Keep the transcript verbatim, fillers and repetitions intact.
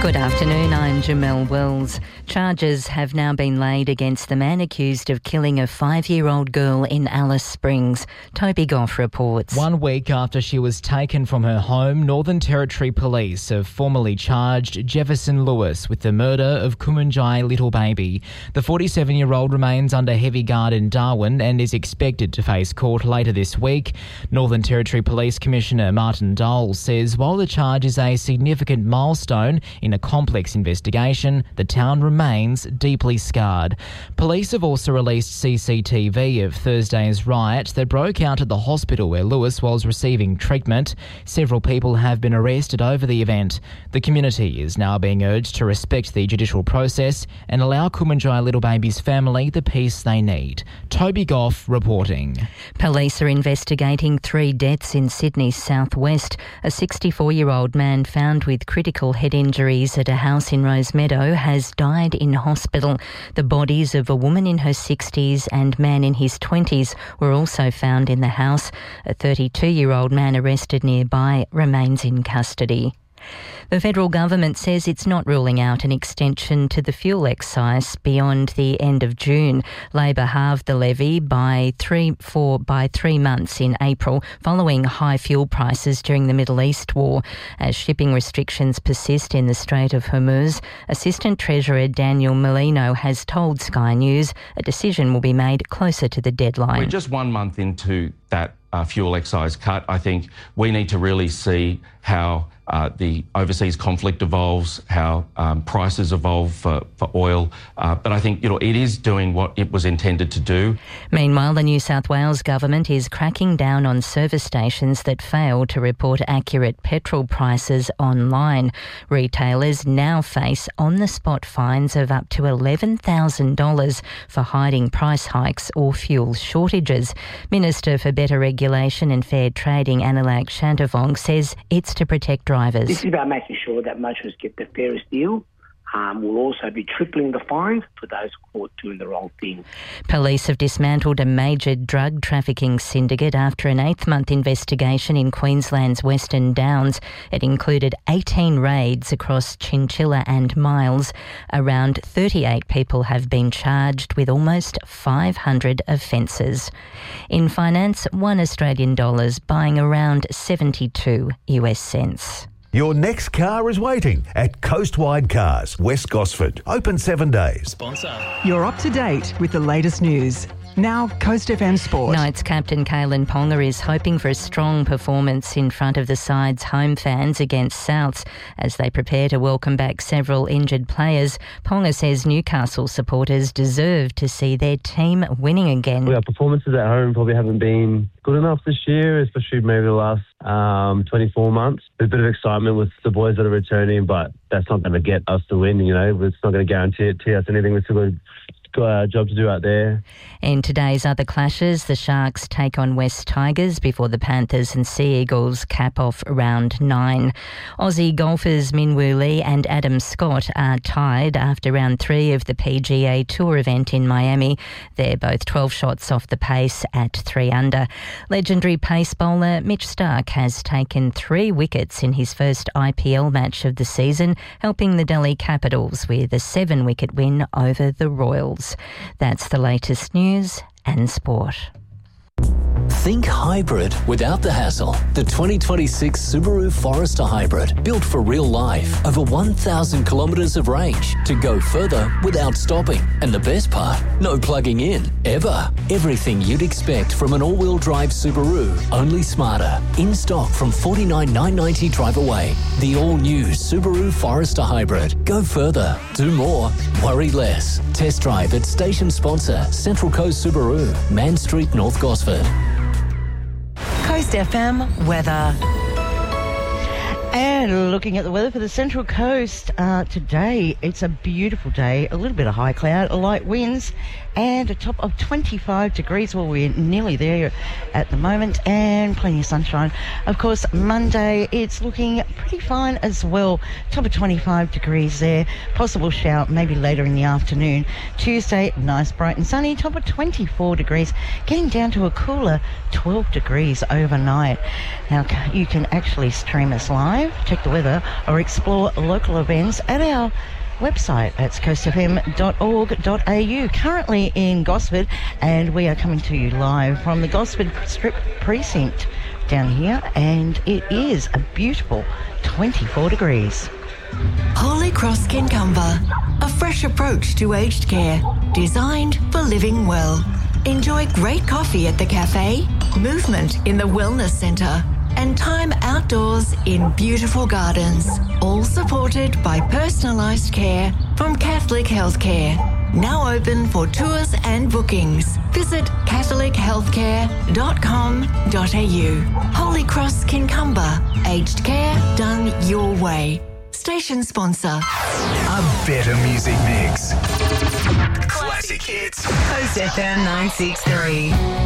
Good afternoon, I'm Jamelle Wells. Charges have now been laid against the man accused of killing a five-year-old girl in Alice Springs. Toby Goff reports. One week after she was taken from her home, Northern Territory Police have formally charged Jefferson Lewis with the murder of Kumanjai Little Baby. The forty-seven-year-old remains under heavy guard in Darwin and is expected to face court later this week. Northern Territory Police Commissioner Martin Dole says while the charge is a significant milestone in a complex investigation, the town remains deeply scarred. Police have also released C C T V of Thursday's riot that broke out at the hospital where Lewis was receiving treatment. Several people have been arrested over the event. The community is now being urged to respect the judicial process and allow Kumanjai Little Baby's family the peace they need. Toby Goff reporting. Police are investigating three deaths in Sydney's southwest. A sixty-four-year-old man found with critical head injuries at a house in Rosemeadow has died in hospital. The bodies of a woman in her sixties and man in his twenties were also found in the house. A thirty-two-year-old man arrested nearby remains in custody. The federal government says it's not ruling out an extension to the fuel excise beyond the end of June. Labor halved the levy by three, four, by three months in April following high fuel prices during the Middle East war. As shipping restrictions persist in the Strait of Hormuz, Assistant Treasurer Daniel Molino has told Sky News a decision will be made closer to the deadline. We're just one month into that uh, fuel excise cut. I think we need to really see how Uh, the overseas conflict evolves, how um, prices evolve for, for oil. Uh, but I think, you know, it is doing what it was intended to do. Meanwhile, the New South Wales government is cracking down on service stations that fail to report accurate petrol prices online. Retailers now face on-the-spot fines of up to eleven thousand dollars for hiding price hikes or fuel shortages. Minister for Better Regulation and Fair Trading, Anilak Shantavong, says it's to protect drivers. This is about making sure that motorists get the fairest deal. Um, we'll also be tripling the fines for those caught doing the wrong thing. Police have dismantled a major drug trafficking syndicate after an eighth-month investigation in Queensland's Western Downs. It included eighteen raids across Chinchilla and Miles. Around thirty-eight people have been charged with almost five hundred offences. In finance, one Australian dollar's buying around seventy-two US cents. Your next car is waiting at Coastwide Cars, West Gosford. Open seven days. Sponsor. You're up to date with the latest news. Now, Coast F M Sport. Knights captain Kalen Ponga is hoping for a strong performance in front of the side's home fans against Souths as they prepare to welcome back several injured players. Ponga says Newcastle supporters deserve to see their team winning again. Well, our performances at home probably haven't been good enough this year, especially maybe the last um, twenty-four months. There's a bit of excitement with the boys that are returning, but that's not going to get us to win, you know. It's not going to guarantee us anything. We've still got a job to do out there. In today's other clashes, the Sharks take on West Tigers before the Panthers and Sea Eagles cap off round nine. Aussie golfers Min Woo Lee and Adam Scott are tied after round three of the P G A Tour event in Miami. They're both twelve shots off the pace at three under. Legendary pace bowler Mitch Starc has taken three wickets in his first I P L match of the season, helping the Delhi Capitals with a seven-wicket win over the Royals. That's the latest news and sport. Think hybrid without the hassle. The twenty twenty-six Subaru Forester Hybrid, built for real life. Over one thousand kilometres of range to go further without stopping. And the best part, no plugging in, ever. Everything you'd expect from an all-wheel drive Subaru, only smarter. In stock from forty-nine thousand nine hundred ninety dollars drive away. The all-new Subaru Forester Hybrid. Go further, do more, worry less. Test drive at station sponsor Central Coast Subaru, Man Street, North Gosford. Coast F M weather. And looking at the weather for the Central Coast uh, today, it's a beautiful day. A little bit of high cloud, light winds, and a top of twenty-five degrees. Well, we're nearly there at the moment, and plenty of sunshine. Of course, Monday, it's looking pretty fine as well. Top of twenty-five degrees there. Possible shower maybe later in the afternoon. Tuesday, nice, bright and sunny. Top of twenty-four degrees. Getting down to a cooler twelve degrees overnight. Now, you can actually stream us live live, check the weather, or explore local events at our website at coast f m dot org dot a u. Currently in Gosford, and we are coming to you live from the Gosford Strip Precinct down here, and it is a beautiful twenty-four degrees. Holy Cross Kincumber, a fresh approach to aged care, designed for living well. Enjoy great coffee at the cafe, movement in the wellness centre, and time outdoors in beautiful gardens, all supported by personalised care from Catholic Healthcare. Now open for tours and bookings. Visit catholic healthcare dot com dot a u. Holy Cross Kincumber, aged care done your way. Station sponsor. A better music mix. Classic hits. Coast F M nine six three.